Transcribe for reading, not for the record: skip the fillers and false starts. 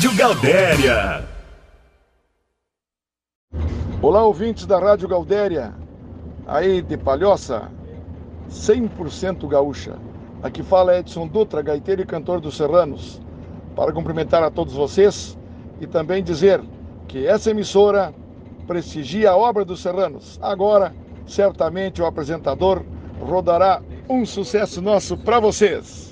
Rádio Galdéria. Olá, ouvintes da Rádio Galdéria, aí de Palhoça, 100% gaúcha. Aqui fala Edson Dutra, gaiteiro e cantor dos Serranos, para cumprimentar a todos vocês e também dizer que essa emissora prestigia a obra dos Serranos. Agora, certamente o apresentador rodará um sucesso nosso para vocês.